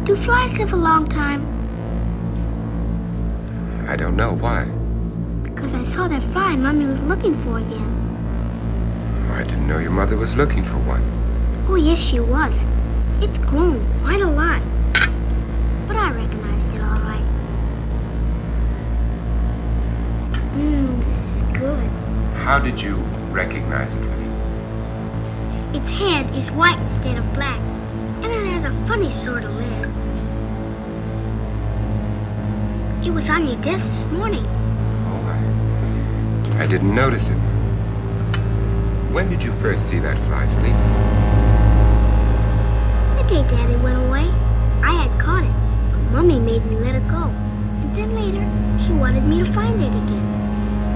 Do flies live a long time? I don't know. Why? Because I saw that fly Mommy was looking for again. I didn't know your mother was looking for one. Oh, yes, she was. It's grown quite a lot. But I recognized it all right. This is good. How did you recognize it, honey? Its head is white instead of black, and it has a funny sort of lid. It was on your desk this morning. Oh, I didn't notice it. When did you first see that fly, Philippe? The day Daddy went away. I had caught it, but Mommy made me let it go. And then later, she wanted me to find it again.